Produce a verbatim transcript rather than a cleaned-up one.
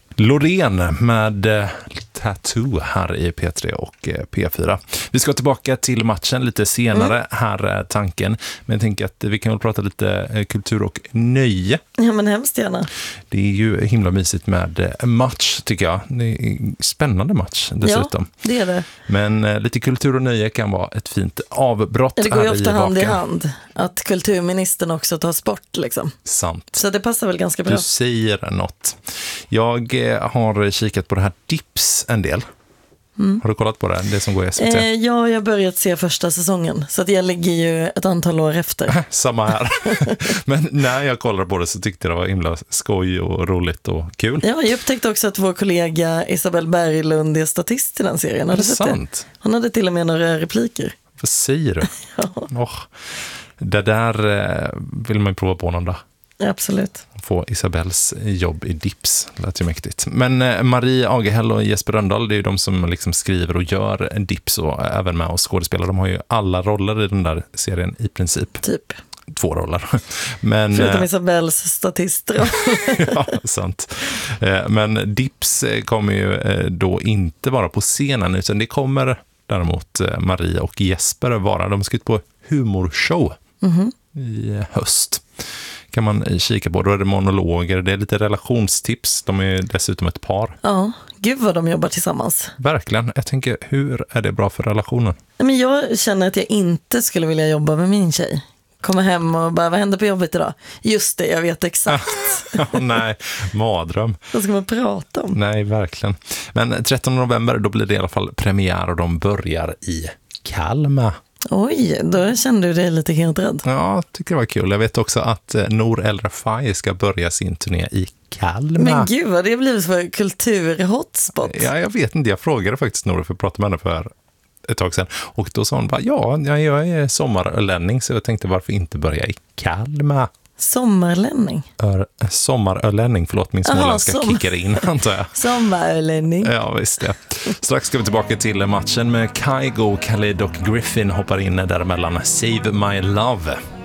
Loreen med eh, Tattoo här i P tre och eh, P fyra. Vi ska tillbaka till matchen lite senare, mm. här är tanken. Men jag tänker att vi kan väl prata lite eh, kultur och nöje. Ja, men hemskt gärna. Det är ju himla mysigt med eh, match, tycker jag. Det är en spännande match dessutom. Ja, det är det. Men eh, lite kultur och nöje kan vara ett fint avbrott. Det går ju ofta i hand i hand. Att kulturministern också tar sport, liksom. Sant. Så det passar väl ganska bra. Du säger något. Jag eh, har kikat på det här Dips en del. Mm. Har du kollat på det? Det som går i S V T? Eh, ja, jag har börjat se första säsongen. Så att jag ligger ju ett antal år efter. Samma här. Men när jag kollade på det så tyckte jag det var himla skoj och roligt och kul. Ja, jag upptäckte också att vår kollega Isabel Berglund är statist i den serien. Har är du det sett sant? Det? Han hade till och med några repliker. Vad säger du? Ja. Oh, det där eh, vill man ju prova på någon dag. Absolut. Få Isabels jobb i Dips, lät ju mäktigt. Men eh, Marie Agehäll och Jesper Rönndahl, det är ju de som liksom skriver och gör Dips och även med och skådespelar. De har ju alla roller i den där serien i princip. Typ. Två roller. Men, förutom eh, Isabels statistroll. ja, sant. Eh, men Dips kommer ju eh, då inte vara på scenen, utan det kommer däremot eh, Marie och Jesper vara. De ska ut på humorshow mm-hmm. i höst. Kan man kika på. Då är det monologer, det är lite relationstips. De är dessutom ett par. Ja, gud vad de jobbar tillsammans. Verkligen. Jag tänker, hur är det bra för relationen? Men jag känner att jag inte skulle vilja jobba med min tjej. Komma hem och bara, vad händer på jobbet idag? Just det, jag vet exakt. Nej, madröm. Vad ska man prata om? Nej, verkligen. Men trettonde november, då blir det i alla fall premiär och de börjar i Kalmar. Oj, då kände du dig lite helt rädd. Ja, jag tycker det var kul. Jag vet också att Nour El Refai ska börja sin turné i Kalmar. Men gud, vad det har blivit för kulturhotspot. Ja, jag vet inte. Jag frågade faktiskt Nour för att prata med henne för ett tag sedan. Och då sa hon bara, ja, jag är sommarölänning så jag tänkte varför inte börja i Kalmar. Sommarlänning? Ör, sommarölänning, förlåt, min småländska som... kickar in, antar jag. Sommarölänning. Ja, visst det. Strax ska vi tillbaka till matchen med Kygo, Khalid och Griffin hoppar in däremellan. Save My Love.